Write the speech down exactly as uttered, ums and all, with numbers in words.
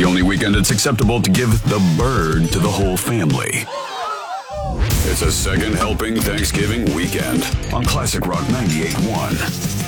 the only weekend it's acceptable to give the bird to the whole family. It's a second helping Thanksgiving weekend on Classic Rock ninety-eight point one.